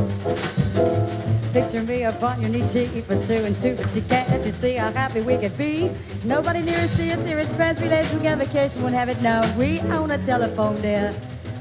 Picture me upon your knee, tea for two and two, but you can't you see how happy we could be? Nobody near us, see us, here it's friends, relations, we get vacation, won't have it now. We own a telephone, dear.